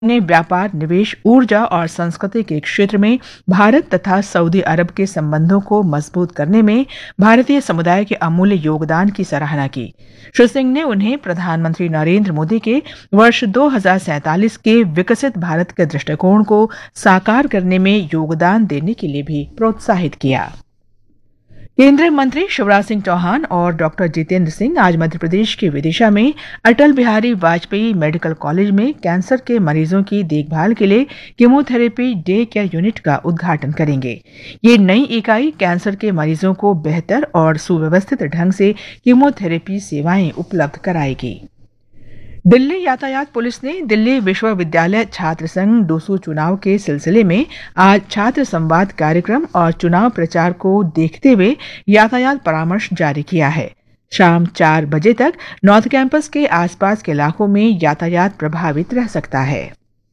ने व्यापार, निवेश, ऊर्जा और संस्कृति के क्षेत्र में भारत तथा सऊदी अरब के संबंधों को मजबूत करने में भारतीय समुदाय के अमूल्य योगदान की सराहना की। श्री सिंह ने उन्हें प्रधानमंत्री नरेंद्र मोदी के वर्ष 2047 के विकसित भारत के दृष्टिकोण को साकार करने में योगदान देने के लिए भी प्रोत्साहित किया। केंद्रीय मंत्री शिवराज सिंह चौहान और डॉक्टर जितेंद्र सिंह आज मध्य प्रदेश के विदिशा में अटल बिहारी वाजपेयी मेडिकल कॉलेज में कैंसर के मरीजों की देखभाल के लिए कीमोथेरेपी डे केयर यूनिट का उद्घाटन करेंगे। ये नई इकाई कैंसर के मरीजों को बेहतर और सुव्यवस्थित ढंग से कीमोथेरेपी सेवाएं उपलब्ध कराएगी। दिल्ली यातायात पुलिस ने दिल्ली विश्वविद्यालय छात्र संघ डूसू चुनाव के सिलसिले में आज छात्र संवाद कार्यक्रम और चुनाव प्रचार को देखते हुए यातायात परामर्श जारी किया है। शाम 4 बजे तक नॉर्थ कैंपस के आसपास के इलाकों में यातायात प्रभावित रह सकता है।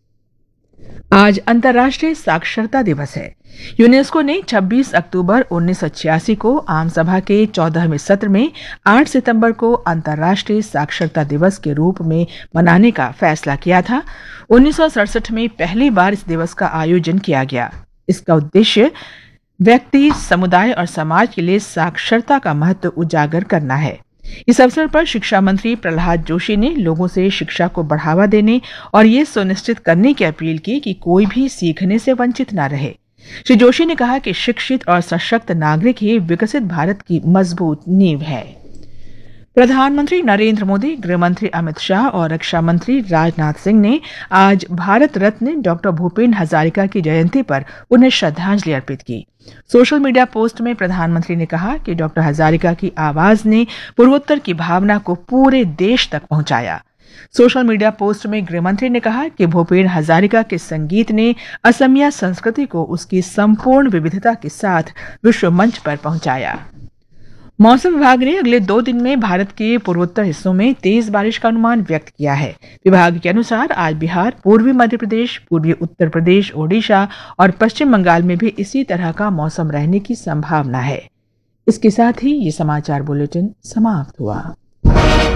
आज अंतर्राष्ट्रीय साक्षरता दिवस है। यूनेस्को ने 26 अक्टूबर 1986 को आम सभा के 14वें सत्र में 8 सितंबर को अंतर्राष्ट्रीय साक्षरता दिवस के रूप में मनाने का फैसला किया था। 1967 में पहली बार इस दिवस का आयोजन किया गया। इसका उद्देश्य व्यक्ति, समुदाय और समाज के लिए साक्षरता का महत्व उजागर करना है। इस अवसर पर शिक्षा मंत्री प्रहलाद जोशी ने लोगों से शिक्षा को बढ़ावा देने और ये सुनिश्चित करने की अपील की कि कोई भी सीखने से वंचित न रहे। श्री जोशी ने कहा कि शिक्षित और सशक्त नागरिक ही विकसित भारत की मजबूत नींव है। प्रधानमंत्री नरेंद्र मोदी, गृह मंत्री अमित शाह और रक्षा मंत्री राजनाथ सिंह ने आज भारत रत्न डॉक्टर भूपेन हजारिका की जयंती पर उन्हें श्रद्धांजलि अर्पित की। सोशल मीडिया पोस्ट में प्रधानमंत्री ने कहा कि डॉक्टर हजारिका की आवाज ने पूर्वोत्तर की भावना को पूरे देश तक पहुंचाया। सोशल मीडिया पोस्ट में गृहमंत्री ने कहा कि भूपेन हजारिका के संगीत ने असमिया संस्कृति को उसकी संपूर्ण विविधता के साथ विश्व मंच पर पहुंचाया। मौसम विभाग ने अगले 2 दिन में भारत के पूर्वोत्तर हिस्सों में तेज बारिश का अनुमान व्यक्त किया है। विभाग के अनुसार आज बिहार, पूर्वी मध्य प्रदेश, पूर्वी उत्तर प्रदेश, ओडिशा और पश्चिम बंगाल में भी इसी तरह का मौसम रहने की संभावना है। इसके साथ ही ये समाचार बुलेटिन समाप्त हुआ।